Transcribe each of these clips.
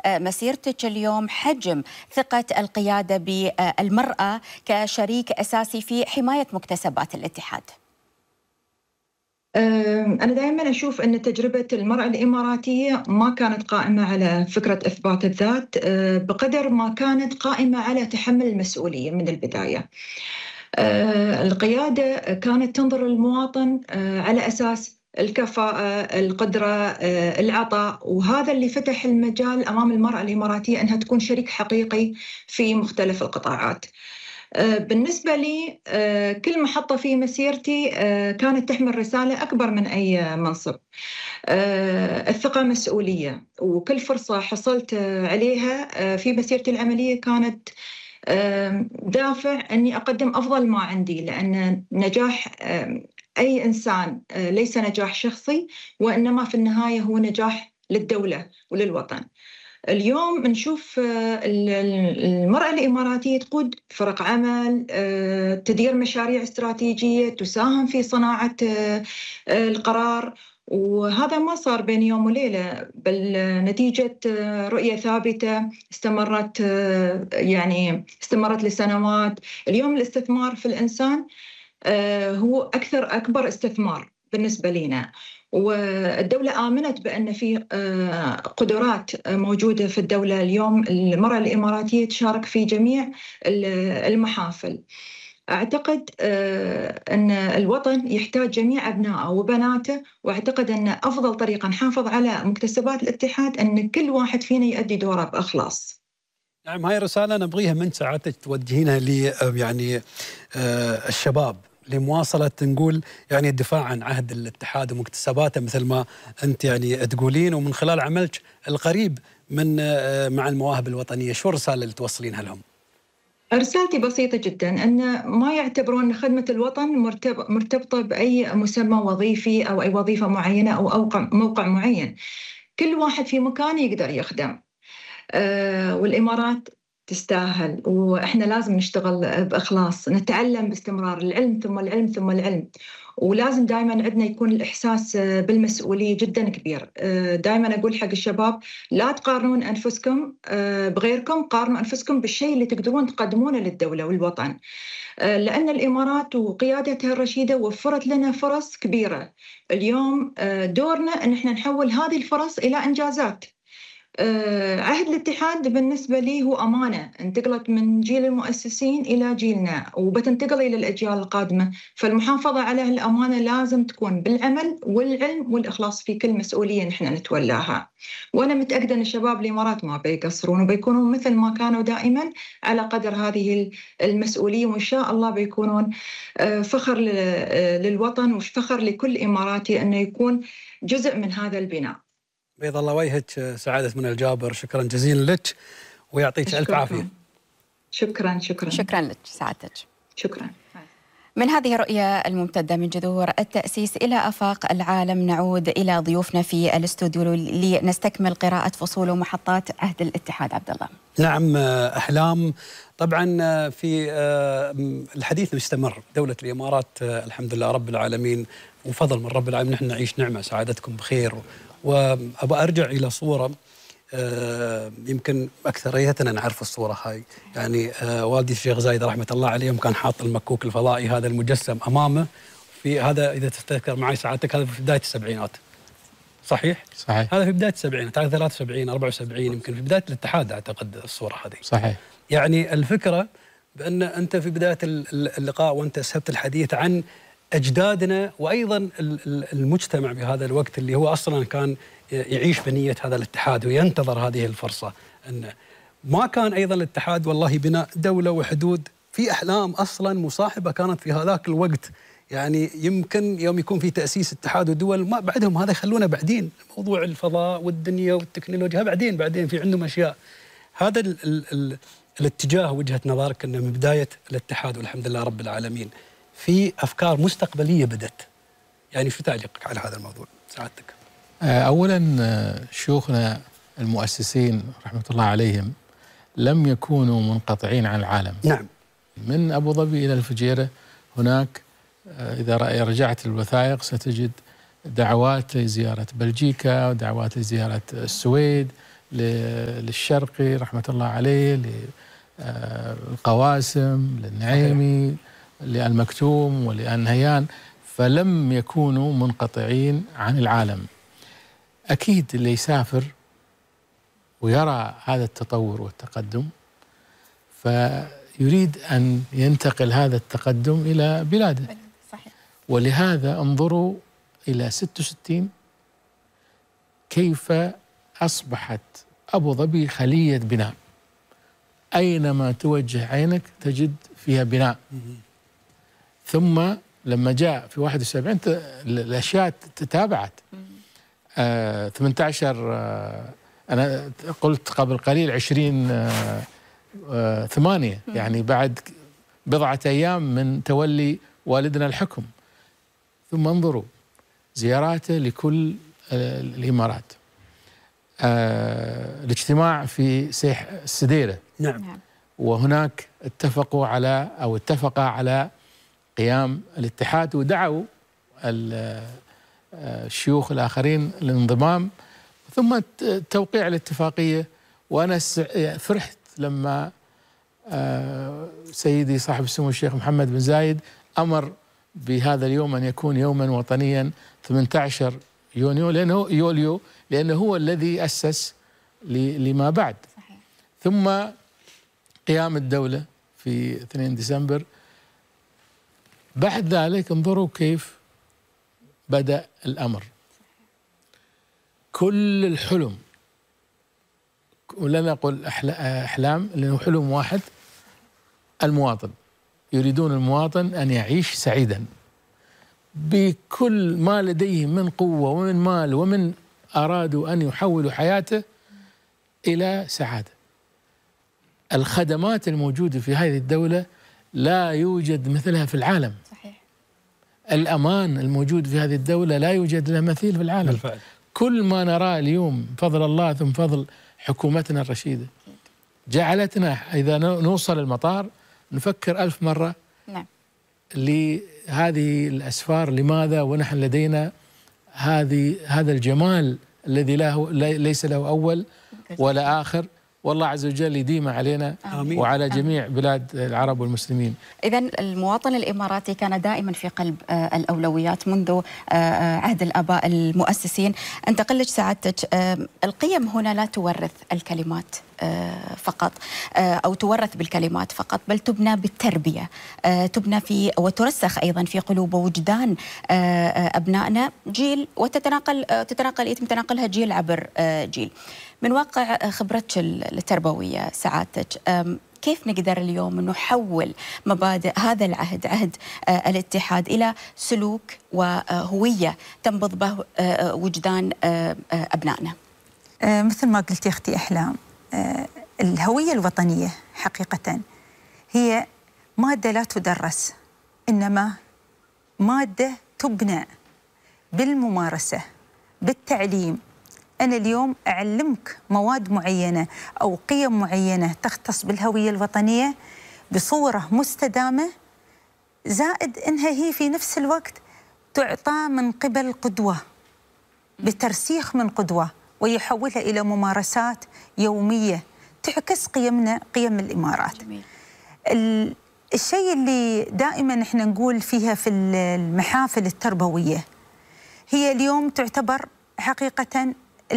مسيرتك اليوم حجم ثقة القيادة بالمرأة كشريك أساسي في حماية مكتسبات الاتحاد؟ أنا دائما أشوف أن تجربة المرأة الإماراتية ما كانت قائمة على فكرة إثبات الذات بقدر ما كانت قائمة على تحمل المسؤولية من البداية. القيادة كانت تنظر للمواطن على أساس الكفاءة، القدرة، العطاء، وهذا اللي فتح المجال أمام المرأة الإماراتية أنها تكون شريك حقيقي في مختلف القطاعات. بالنسبة لي كل محطة في مسيرتي كانت تحمل رسالة أكبر من أي منصب. الثقة مسؤولية، وكل فرصة حصلت عليها في مسيرتي العملية كانت دافع أني أقدم أفضل ما عندي، لأن نجاح أي إنسان ليس نجاح شخصي، وإنما في النهاية هو نجاح للدولة وللوطن. اليوم نشوف المرأة الإماراتية تقود فرق عمل، تدير مشاريع استراتيجية، تساهم في صناعة القرار، وهذا ما صار بين يوم وليلة، بل نتيجة رؤية ثابتة استمرت لسنوات. اليوم الاستثمار في الإنسان هو أكبر استثمار بالنسبة لنا، والدولة آمنت بأن في قدرات موجودة في الدولة. اليوم المرأة الإماراتية تشارك في جميع المحافل. أعتقد أن الوطن يحتاج جميع أبنائه وبناته، وأعتقد أن أفضل طريقة نحافظ على مكتسبات الاتحاد أن كل واحد فينا يؤدي دوره بإخلاص. نعم، هاي رسالة نبغيها من ساعتك توجهينها ل الشباب لمواصلة نقول الدفاع عن عهد الاتحاد ومكتسباته مثل ما أنت تقولين، ومن خلال عملك القريب من مع المواهب الوطنية. شو الرسالة اللي توصلينها لهم؟ رسالتي بسيطة جدا، أن ما يعتبرون خدمة الوطن مرتبطة بأي مسمى وظيفي أو أي وظيفة معينة أو موقع معين. كل واحد في مكان يقدر يخدم، والإمارات تستاهل، وإحنا لازم نشتغل بإخلاص، نتعلم باستمرار، العلم ثم العلم ثم العلم، ولازم دائما عندنا يكون الإحساس بالمسؤولية جدا كبير. دائما أقول حق الشباب لا تقارنون أنفسكم بغيركم، قارنوا أنفسكم بالشيء اللي تقدرون تقدمونه للدولة والوطن، لأن الإمارات وقيادتها الرشيدة وفرت لنا فرص كبيرة. اليوم دورنا أن احنا نحول هذه الفرص إلى إنجازات. عهد الاتحاد بالنسبة لي هو أمانة انتقلت من جيل المؤسسين إلى جيلنا، وبتنتقل إلى الأجيال القادمة، فالمحافظة على الأمانة لازم تكون بالعمل والعلم والإخلاص في كل مسؤولية نحن نتولاها. وأنا متأكدة أن الشباب الإمارات ما بيقصرون، وبيكونون مثل ما كانوا دائما على قدر هذه المسؤولية، وإن شاء الله بيكونون فخر للوطن وفخر لكل إماراتي أنه يكون جزء من هذا البناء. بيض الله وجهك سعادة منى الجابر، شكرا جزيلا لك ويعطيك ألف عافية. شكرا لك سعادتك. شكرا. من هذه الرؤية الممتدة من جذور التأسيس إلى آفاق العالم، نعود إلى ضيوفنا في الاستوديو لنستكمل قراءة فصول ومحطات عهد الاتحاد. عبد الله. نعم، أحلام. طبعا في الحديث مستمر. دولة الإمارات الحمد لله رب العالمين، وفضل من رب العالمين نحن نعيش نعمة، سعادتكم بخير. وأبى أرجع إلى صورة يمكن أكثريتنا نعرف الصورة هاي. والدي الشيخ زايد رحمة الله عليه كان حاط المكوك الفضائي هذا المجسم أمامه، في هذا إذا تتذكر معي سعادتك هذا في بداية السبعينات. صحيح؟ هذا في بداية السبعينات، هذا 73 74 يمكن في بداية الاتحاد أعتقد الصورة هذه. صحيح. الفكرة بأن أنت في بداية اللقاء وأنت سبت الحديث عن أجدادنا، وأيضا المجتمع بهذا الوقت اللي هو أصلا كان يعيش بنية هذا الاتحاد وينتظر هذه الفرصة. أن ما كان أيضا الاتحاد والله بناء دولة وحدود، في أحلام أصلا مصاحبة كانت في هذاك الوقت. يمكن يوم يكون في تأسيس اتحاد ودول ما بعدهم، هذا يخلونه بعدين، موضوع الفضاء والدنيا والتكنولوجيا بعدين في عندهم أشياء. هذا الاتجاه وجهة نظرك أنه من بداية الاتحاد والحمد لله رب العالمين في أفكار مستقبلية بدت. شو تعليقك على هذا الموضوع سعادتك؟ أولا شيوخنا المؤسسين رحمة الله عليهم لم يكونوا منقطعين عن العالم. نعم. من أبو ظبي إلى الفجيرة هناك إذا رجعت الوثائق ستجد دعوات لزيارة بلجيكا ودعوات لزيارة السويد، للشرقي رحمة الله عليه، للقواسم، للنعيمي، للمكتوم وللنهيان، فلم يكونوا منقطعين عن العالم. أكيد اللي يسافر ويرى هذا التطور والتقدم فيريد أن ينتقل هذا التقدم إلى بلاده. صحيح. ولهذا انظروا إلى 66 كيف أصبحت أبو ظبي خلية بناء، أينما توجه عينك تجد فيها بناء. ثم لما جاء في 71 الأشياء تتابعت. 18 أنا قلت قبل قليل 20/8 يعني بعد بضعة أيام من تولي والدنا الحكم. ثم انظروا زياراته لكل الإمارات، الاجتماع في سيح السديرة. نعم. وهناك اتفق على قيام الاتحاد، ودعوا الشيوخ الآخرين للانضمام، ثم توقيع الاتفاقية. وأنا فرحت لما سيدي صاحب السمو الشيخ محمد بن زايد أمر بهذا اليوم أن يكون يوما وطنيا 18 يوليو لأنه هو الذي أسس لما بعد. صحيح. ثم قيام الدولة في 2 ديسمبر. بعد ذلك انظروا كيف بدأ الأمر. كل الحلم، ولا نقول أحلام لأنه حلم واحد، المواطن. يريدون المواطن أن يعيش سعيدا بكل ما لديهم من قوة ومن مال، ومن أرادوا أن يحولوا حياته إلى سعادة. الخدمات الموجودة في هذه الدولة لا يوجد مثلها في العالم. صحيح. الأمان الموجود في هذه الدولة لا يوجد له مثيل في العالم. بالفعل. كل ما نراه اليوم فضل الله ثم فضل حكومتنا الرشيدة. جعلتنا إذا نوصل المطار نفكر 1000 مرة. نعم. لهذه الأسفار لماذا ونحن لدينا هذا الجمال الذي ليس له أول ولا آخر. والله عز وجل يديم علينا آمين. وعلى جميع بلاد العرب والمسلمين. إذن المواطن الإماراتي كان دائما في قلب الأولويات منذ عهد الآباء المؤسسين. أنتقل لك سعادتك، القيم هنا لا تورث الكلمات فقط أو تورث بالكلمات فقط، بل تبنى بالتربية، تبنى في وترسخ أيضا في قلوب ووجدان أبنائنا جيل، يتم تناقلها جيل عبر جيل. من واقع خبرتك التربوية سعادتك، كيف نقدر اليوم نحول مبادئ هذا العهد، عهد الاتحاد، إلى سلوك وهوية تنبض به وجدان أبنائنا؟ مثل ما قلت يا أختي أحلام، الهوية الوطنية حقيقة هي مادة لا تدرس، إنما مادة تبنى بالممارسة، بالتعليم. أنا اليوم أعلمك مواد معينة أو قيم معينة تختص بالهوية الوطنية بصورة مستدامة، زائد أنها هي في نفس الوقت تعطى من قبل قدوة، بترسيخ من قدوة، ويحولها إلى ممارسات يومية تعكس قيمنا، قيم الإمارات. جميل. الشيء اللي دائما احنا نقول فيها في المحافل التربوية، هي اليوم تعتبر حقيقة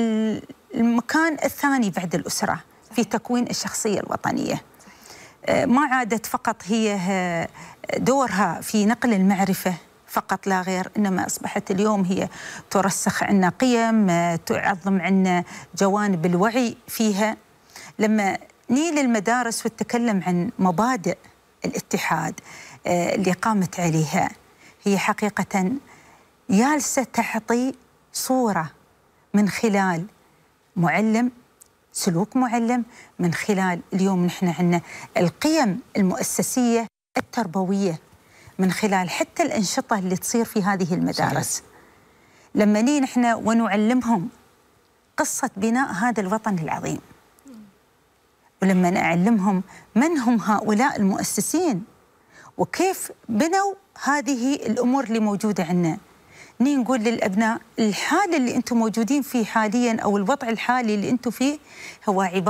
المكان الثاني بعد الأسرة في تكوين الشخصية الوطنية. ما عادت فقط هي دورها في نقل المعرفة فقط لا غير، إنما أصبحت اليوم هي ترسخ عنا قيم، تعظم عنا جوانب الوعي فيها. لما نيل المدارس وتتكلم عن مبادئ الاتحاد اللي قامت عليها، هي حقيقة جالسة تعطي صورة من خلال معلم، سلوك معلم، من خلال اليوم نحن عندنا القيم المؤسسية التربوية، من خلال حتى الأنشطة اللي تصير في هذه المدارس. صحيح. لما نيجي نحن ونعلمهم قصة بناء هذا الوطن العظيم، ولما نعلمهم من هم هؤلاء المؤسسين وكيف بنوا هذه الأمور اللي موجودة عندنا، نقول للأبناء الحال اللي أنتم موجودين فيه حاليا أو الوضع الحالي اللي أنتم فيه هو عبارة